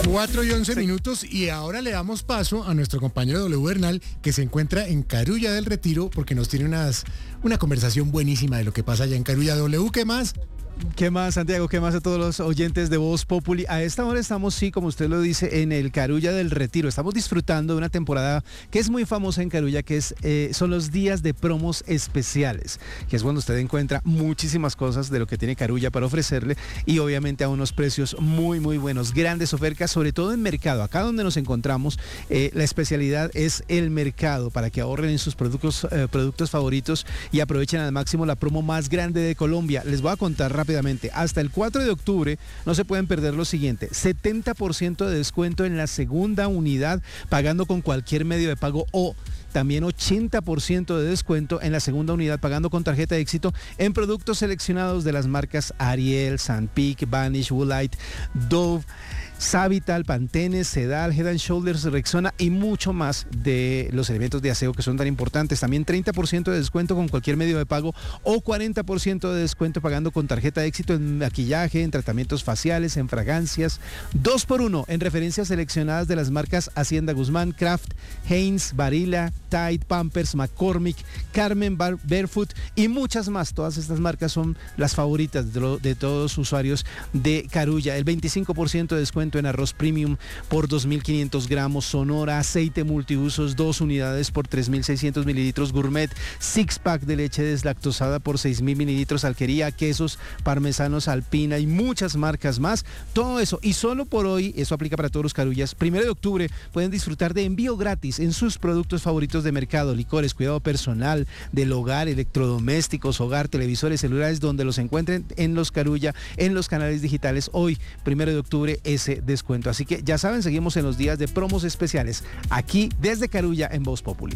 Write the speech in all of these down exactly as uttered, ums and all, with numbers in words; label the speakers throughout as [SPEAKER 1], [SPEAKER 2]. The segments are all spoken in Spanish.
[SPEAKER 1] cuatro y once minutos y ahora le damos paso a nuestro compañero W Bernal, que se encuentra en Carulla del Retiro porque nos tiene unas, una conversación buenísima de lo que pasa allá en Carulla. W, ¿qué más?
[SPEAKER 2] ¿Qué más, Santiago? ¿Qué más a todos los oyentes de Voz Populi? A esta hora estamos, sí, como usted lo dice, en el Carulla del Retiro. Estamos disfrutando de una temporada que es muy famosa en Carulla, que es eh, son los días de promos especiales, que es cuando usted encuentra muchísimas cosas de lo que tiene Carulla para ofrecerle y obviamente a unos precios muy, muy buenos. Grandes ofertas, sobre todo en mercado. Acá donde nos encontramos, eh, la especialidad es el mercado, para que ahorren en sus productos, eh, productos favoritos y aprovechen al máximo la promo más grande de Colombia. Les voy a contar rápidamente. Rápidamente, hasta el cuatro de octubre no se pueden perder lo siguiente: setenta por ciento de descuento en la segunda unidad pagando con cualquier medio de pago, o también ochenta por ciento de descuento en la segunda unidad pagando con tarjeta de éxito en productos seleccionados de las marcas Ariel, Sunpeak, Vanish, Woolite, Dove, Savital, Pantene, Sedal, Head and Shoulders, Rexona y mucho más de los elementos de aseo que son tan importantes. También treinta por ciento de descuento con cualquier medio de pago o cuarenta por ciento de descuento pagando con tarjeta de éxito en maquillaje, en tratamientos faciales, en fragancias. dos por uno en referencias seleccionadas de las marcas Hacienda Guzmán, Kraft, Heinz, Barilla, Tide, Pampers, McCormick, Carmen, Bar, Barefoot y muchas más. Todas estas marcas son las favoritas de, lo, de todos los usuarios de Carulla. El veinticinco por ciento de descuento en arroz premium por dos mil quinientos gramos, Sonora, aceite multiusos, dos unidades por tres mil seiscientos mililitros, Gourmet, six pack de leche deslactosada por seis mil mililitros, Alquería, quesos parmesanos, Alpina y muchas marcas más. Todo eso, y solo por hoy, eso aplica para todos los Carullas, primero de octubre pueden disfrutar de envío gratis en sus productos favoritos de mercado, licores, cuidado personal, del hogar, electrodomésticos, hogar, televisores, celulares, donde los encuentren en los Carulla, en los canales digitales. Hoy, primero de octubre, ese descuento. Así que ya saben, seguimos en los días de promos especiales aquí desde Carulla en Voz Populi.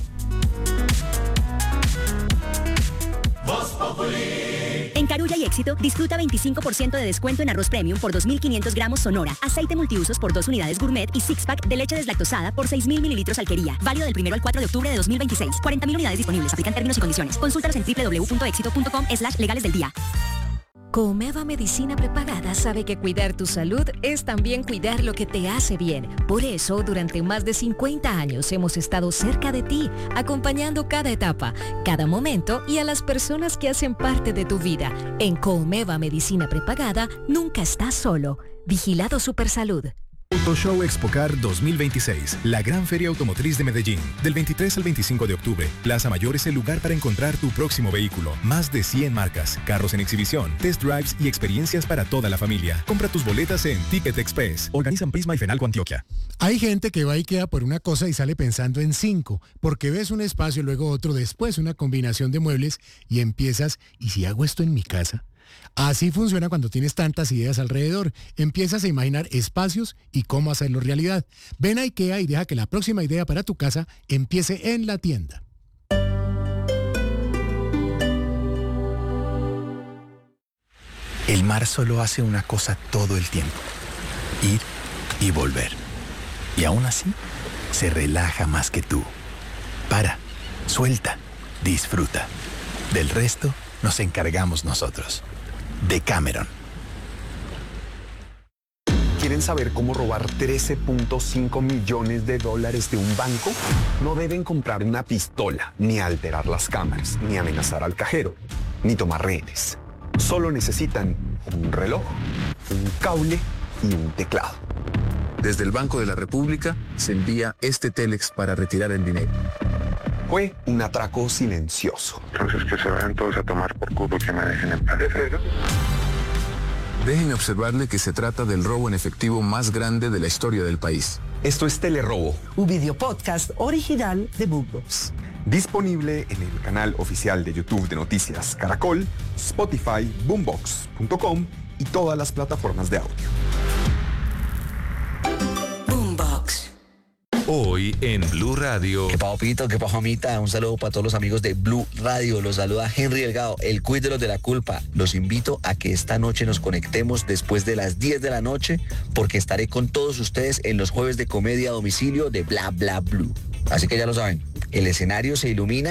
[SPEAKER 3] Voz Populi.
[SPEAKER 4] En Carulla y Éxito, disfruta veinticinco por ciento de descuento en arroz premium por dos mil quinientos gramos Sonora, aceite multiusos por dos unidades Gourmet y six pack de leche deslactosada por seis mil mililitros Alquería. Válido del primero al cuatro de octubre de dos mil veintiséis. cuarenta mil unidades disponibles. Aplican términos y condiciones. Consúltalos en doble u doble u doble u punto éxito punto com slash legales del día.
[SPEAKER 5] Comeva Medicina Prepagada sabe que cuidar tu salud es también cuidar lo que te hace bien. Por eso, durante más de cincuenta años hemos estado cerca de ti, acompañando cada etapa, cada momento y a las personas que hacen parte de tu vida. En Comeva Medicina Prepagada, nunca estás solo. Vigilado Supersalud.
[SPEAKER 6] Autoshow Expocar dos mil veintiséis, la gran feria automotriz de Medellín. Del veintitrés al veinticinco de octubre, Plaza Mayor es el lugar para encontrar tu próximo vehículo. Más de cien marcas, carros en exhibición, test drives y experiencias para toda la familia. Compra tus boletas en Ticket Express. Organizan Prisma y Fenalco Antioquia.
[SPEAKER 1] Hay gente que va y queda por una cosa y sale pensando en cinco, porque ves un espacio, luego otro, después una combinación de muebles y empiezas, ¿y si hago esto en mi casa? Así funciona cuando tienes tantas ideas alrededor. Empiezas a imaginar espacios y cómo hacerlo realidad. Ven a IKEA y deja que la próxima idea para tu casa empiece en la tienda.
[SPEAKER 7] El mar solo hace una cosa todo el tiempo: ir y volver. Y aún así, se relaja más que tú. Para, suelta, disfruta. Del resto, nos encargamos nosotros. Decameron.
[SPEAKER 8] ¿Quieren saber cómo robar trece punto cinco millones de dólares de un banco? No deben comprar una pistola, ni alterar las cámaras, ni amenazar al cajero, ni tomar rehenes. Solo necesitan un reloj, un cable y un teclado.
[SPEAKER 9] Desde el Banco de la República se envía este Telex para retirar el dinero.
[SPEAKER 8] Fue un atraco silencioso.
[SPEAKER 10] Entonces que se vayan todos a tomar por culo, que me dejen en paz.
[SPEAKER 9] Déjenme observarle que se trata del robo en efectivo más grande de la historia del país.
[SPEAKER 8] Esto es Telerobo,
[SPEAKER 11] un video podcast original de Boombox.
[SPEAKER 8] Disponible en el canal oficial de YouTube de Noticias Caracol, Spotify, boombox punto com y todas las plataformas de audio.
[SPEAKER 12] Hoy en Blue Radio.
[SPEAKER 13] ¿Qué pasó, Pito? ¿Qué pasó, Amita? Un saludo para todos los amigos de Blue Radio. Los saluda Henry Delgado, el quiz de los de la culpa. Los invito a que esta noche nos conectemos después de las diez de la noche, porque estaré con todos ustedes en los jueves de comedia a domicilio de Bla Bla Blue. Así que ya lo saben, el escenario se ilumina